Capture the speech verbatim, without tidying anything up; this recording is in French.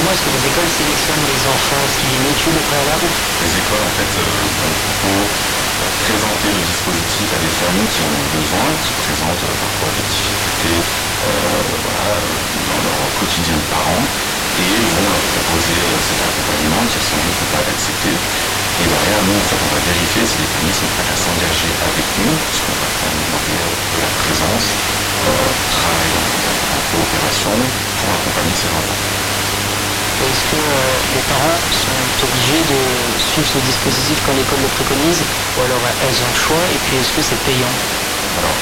comment est-ce que les écoles sélectionnent les enfants? Est-ce qu'il y a une étude au préalable? Les écoles, en fait, euh, faut présenter le dispositif à des familles qui en ont besoin, qui présentent euh, parfois des difficultés euh, voilà, dans leur quotidien de parents, et vont leur proposer euh, cet accompagnement qui sont juste pas accepté. Et derrière, nous, en fait, on va vérifier si les familles sont prêtes à s'engager avec nous, puisqu'on va quand même demander euh, de la présence, euh, travail en, en coopération pour accompagner ces enfants. Est-ce que euh, les parents sont obligés de suivre ce dispositif quand l'école le préconise, ou alors euh, elles ont le choix, et puis est-ce que c'est payant? Alors,